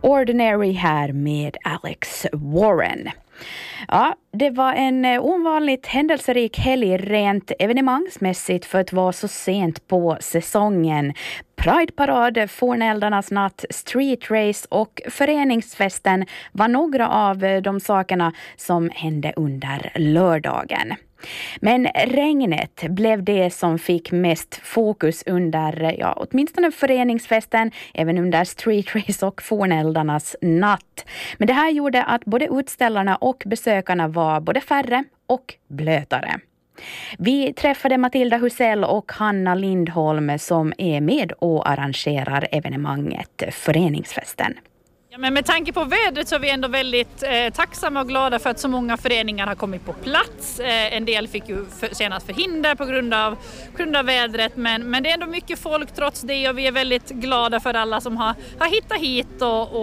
Ordinary här med Alex Warren. Ja, det var en ovanligt händelserik helg rent evenemangsmässigt för att vara så sent på säsongen. Pride-parad, Forneldarnas natt, street race och föreningsfesten var några av de sakerna som hände under lördagen. Men regnet blev det som fick mest fokus under, åtminstone föreningsfesten, även under street race och Forneldarnas natt. Men det här gjorde att både utställarna och besökarna var både färre och blötare. Vi träffade Matilda Husell och Hanna Lindholm som är med och arrangerar evenemanget Föreningsfesten. Ja, men med tanke på vädret så är vi ändå väldigt tacksamma och glada för att så många föreningar har kommit på plats. En del fick ju senast förhinder på grund av vädret, men det är ändå mycket folk trots det, och vi är väldigt glada för alla som har hittat hit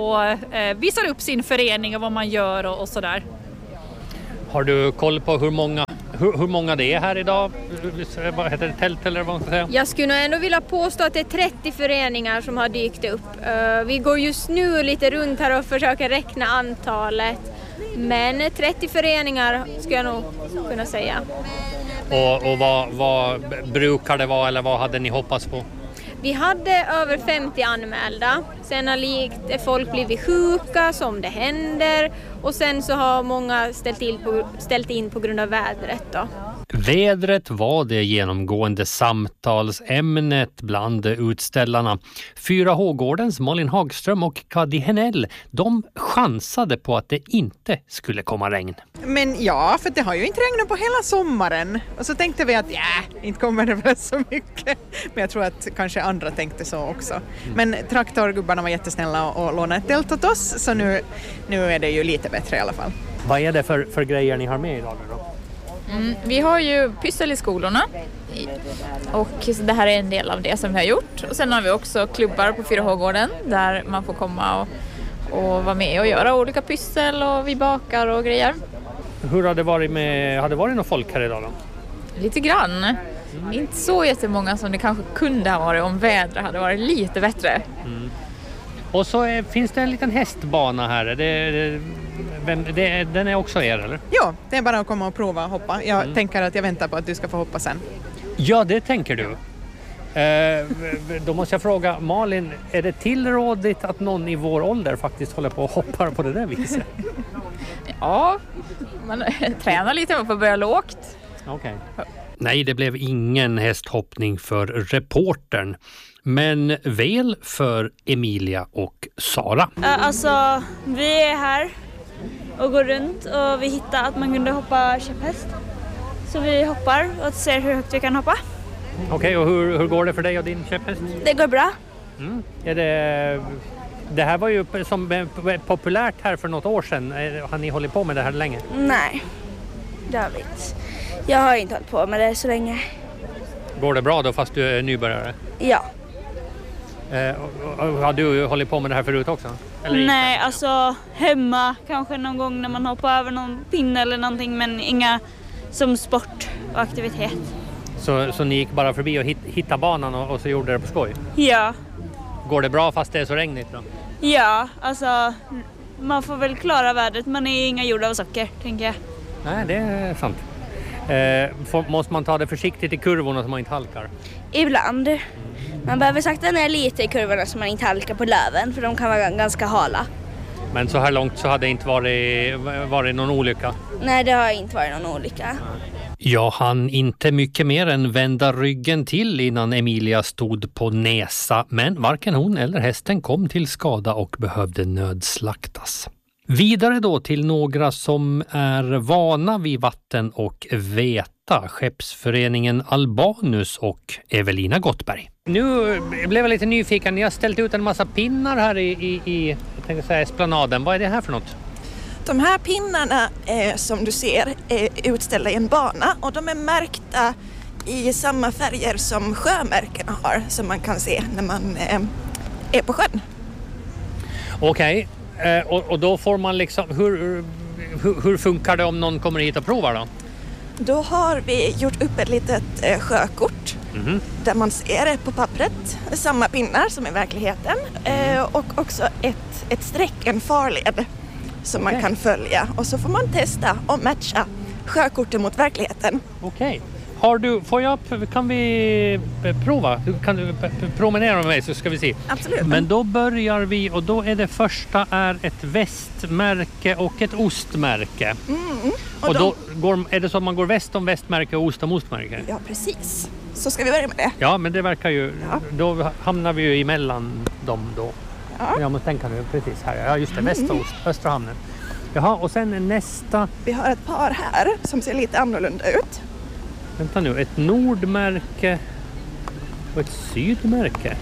och visar upp sin förening och vad man gör och sådär. Har du koll på hur många det är här idag? Vad heter det, tält eller vad man ska säga? Jag skulle nog ändå vilja påstå att det är 30 föreningar som har dykt upp. Vi går just nu lite runt här och försöker räkna antalet. Men 30 föreningar skulle jag nog kunna säga. Och vad brukar det vara, eller vad hade ni hoppats på? Vi hade över 50 anmälda. Sen har folk blivit sjuka som det händer. Och sen så har många ställt in på grund av vädret då. Vädret var det genomgående samtalsämnet bland utställarna. 4H-gårdens Malin Hagström och Kadi Henell, de chansade på att det inte skulle komma regn. Men ja, för det har ju inte regnat på hela sommaren. Och så tänkte vi att inte kommer det väl så mycket. Men jag tror att kanske andra tänkte så också. Men traktorgubbarna var jättesnälla och lånade ett tält åt oss. Så nu är det ju lite bättre i alla fall. Vad är det för grejer ni har med idag då? Vi har ju pyssel i skolorna och det här är en del av det som vi har gjort. Och sen har vi också klubbar på 4H-gården där man får komma och vara med och göra olika pyssel, och vi bakar och grejer. Hur har det varit har det varit någon folk här idag då? Lite grann. Inte så jättemånga som det kanske kunde ha varit om vädret hade varit lite bättre. Och så finns det en liten hästbana här. Den är också er, eller? Ja, det är bara att komma och prova och hoppa. Jag tänker att jag väntar på att du ska få hoppa sen. Ja, det tänker du. Då måste jag fråga, Malin, är det tillrådigt att någon i vår ålder faktiskt håller på och hoppar på det där viset? Ja, man tränar lite, man får börja lågt. Okej. Nej, det blev ingen hästhoppning för reportern. Men väl för Emilia och Sara. Alltså, vi är här och går runt och vi hittade att man kunde hoppa käpphäst. Så vi hoppar och ser hur högt vi kan hoppa. Okej, och hur går det för dig och din käpphäst? Det går bra. Det här var ju som populärt här för något år sedan. Har ni hållit på med det här länge? Nej, det har vi inte. Jag har inte hållit på med det så länge. Går det bra då fast du är nybörjare? Ja. Har du hållit på med det här förut också? Eller nej, inte? Alltså hemma kanske någon gång när man hoppar över någon pinne eller någonting, men inga som sport och aktivitet. Så ni gick bara förbi och hittade banan och så gjorde det på skoj? Ja. Går det bra fast det är så regnigt då? Ja, alltså man får väl klara vädret. Man är inga gjorda av socker, tänker jag. Nej, det är sant. Måste man ta det försiktigt i kurvorna så man inte halkar? Ibland. Man behöver sakta ner lite i kurvorna så man inte halkar på löven, för de kan vara ganska hala. Men så här långt så hade det inte varit någon olycka? Nej, det har inte varit någon olycka. Jag hann inte mycket mer än vända ryggen till innan Emilia stod på näsa, men varken hon eller hästen kom till skada och behövde nödslaktas. Vidare då till några som är vana vid vatten och veta, skeppsföreningen Albanus och Evelina Gottberg. Nu blev jag lite nyfiken, ni har ställt ut en massa pinnar här i jag tänkte säga esplanaden. Vad är det här för något? De här pinnarna som du ser är utställda i en bana, och de är märkta i samma färger som sjömärkena har, som man kan se när man är på sjön. Okej. Och då får man liksom, hur funkar det om någon kommer hit och provar då? Då har vi gjort upp ett litet sjökort där man ser på pappret samma pinnar som i verkligheten och också ett streck, en farled som man kan följa, och så får man testa och matcha sjökortet mot verkligheten. Okej. Kan vi prova? Kan du promenera med mig så ska vi se? Absolut. Men då börjar vi, och då är det första är ett västmärke och ett ostmärke. Och då är det så att man går väst om västmärke och ost om ostmärke? Ja, precis. Så ska vi börja med det. Ja, men det verkar ju... Ja. Då hamnar vi ju emellan dem då. Ja. Jag måste tänka nu precis här. Ja, just det. Väst och ost. Östra hamnen. Jaha, och sen nästa... Vi har ett par här som ser lite annorlunda ut. Vänta nu, ett nordmärke och ett sydmärke.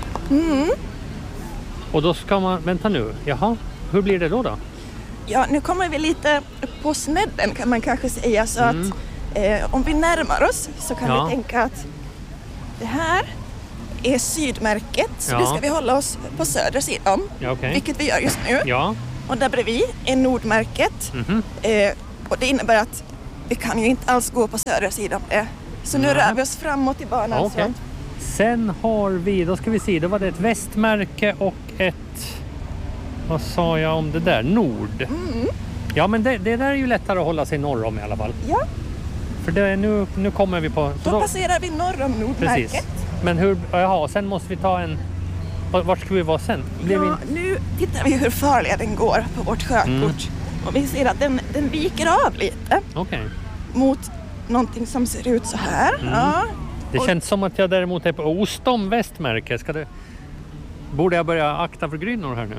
Och då ska man... Vänta nu, jaha. Hur blir det då? Ja, nu kommer vi lite på snedden kan man kanske säga. Så att om vi närmar oss så kan vi tänka att det här är sydmärket. Så det ska vi hålla oss på södra sidan. Ja, okay. Vilket vi gör just nu. Ja. Och där bredvid är nordmärket. Och det innebär att vi kan ju inte alls gå på södra sidan. Så nu rör vi oss framåt i banan. Okay. Så. Sen har vi, då ska vi se, då var det ett västmärke och ett, vad sa jag om det där? Nord. Ja, men det där är ju lättare att hålla sig norr om i alla fall. Ja. För det, nu kommer vi på... Då passerar vi norr om nordmärket. Precis. Men sen måste vi ta en... Vart ska vi vara sen? Nu tittar vi hur farleden går på vårt sjökort. Och vi ser att den viker av lite. Okay. Mot någonting som ser ut så här. Ja. Det känns som att jag däremot är på ostom västmärke. Borde jag börja akta för grynnor här nu?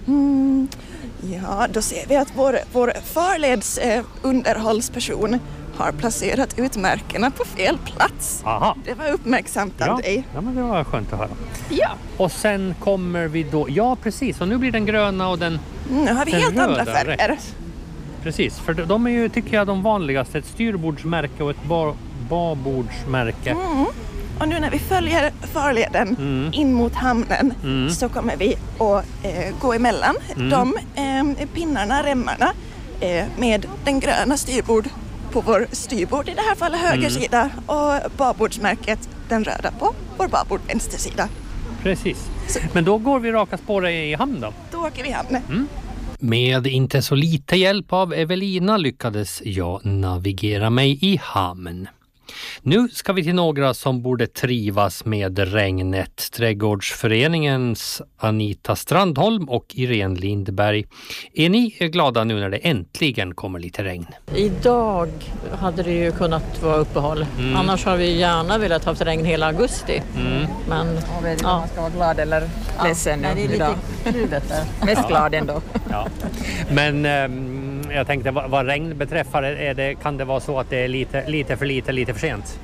Ja, då ser vi att vår farleds underhållsperson har placerat ut märkena på fel plats. Aha. Det var uppmärksamt av dig. Ja, men det var skönt att höra. Ja. Och sen kommer vi då... Ja, precis. Och nu blir den gröna och den nu har vi helt andra färger. Rätt. Precis, för de är ju, tycker jag, de vanligaste. Ett styrbordsmärke och ett babordsmärke. Och nu när vi följer farleden in mot hamnen så kommer vi att gå emellan de pinnarna, remmarna med den gröna styrbord på vår styrbord, i det här fallet höger sida, och babordsmärket, den röda, på vår babord vänster sida. Precis. Men då går vi raka spår i hamn då? Då åker vi i hamn. Med inte så lite hjälp av Evelina lyckades jag navigera mig i hamn. Nu ska vi till några som borde trivas med regnet. Trädgårdsföreningens Anita Strandholm och Irene Lindberg. Är ni glada nu när det äntligen kommer lite regn? Idag hade det ju kunnat vara uppehåll. Annars har vi gärna velat ha regn hela augusti. Men jag vet inte om man ska vara glad eller ledsen nu. Det är lite kluvet där. Mest glad ändå. Ja. Men jag tänkte, vad regn beträffar, kan det vara så att det är lite för lite, lite för sent?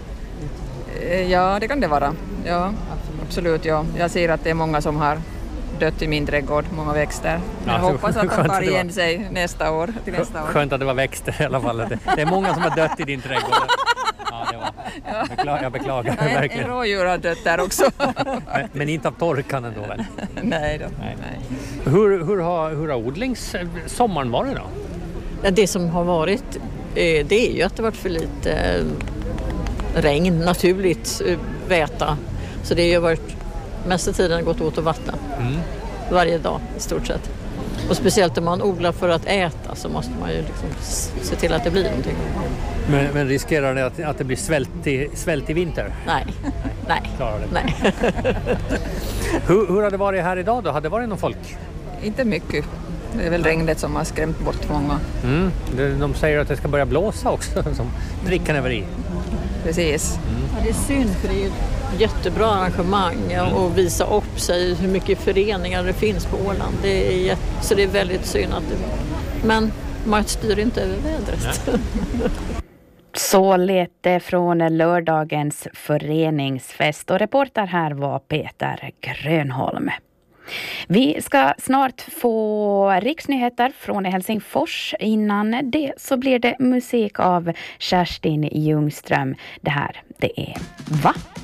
Ja, det kan det vara. Ja, absolut. Ja. Jag ser att det är många som har dött i min trädgård, många växter. Jag hoppas att de tar igen sig till nästa år. Skönt att det var växter i alla fall. Det är många som har dött i din trädgård. Ja, jag beklagar verkligen. En rådjur har dött där också. men inte av torkan ändå väl? Nej då. Nej. Hur har odlingssommaren varit då? Ja, det som har varit, det är ju att det varit för lite regn, naturligt väta. Så det har ju varit mesta tiden gått åt att vattna. Varje dag i stort sett. Och speciellt om man odlar för att äta så måste man ju liksom se till att det blir någonting. Men riskerar det att det blir svält i vinter? Nej. Klarar det? Nej. Hur har det varit här idag då? Har det varit någon folk? Inte mycket. Det är väl regnet som har skrämt bort många. De säger att det ska börja blåsa också, som drickan över i. Precis. Ja, det är synd, för det är ett jättebra arrangemang att visa upp sig hur mycket föreningar det finns på Åland. Så det är väldigt synd att men man styr inte över vädret. Så lät det från lördagens föreningsfest, och reporter här var Peter Grönholm. Vi ska snart få riksnyheter från Helsingfors. Innan det så blir det musik av Kerstin Ljungström. Det här, det är Va?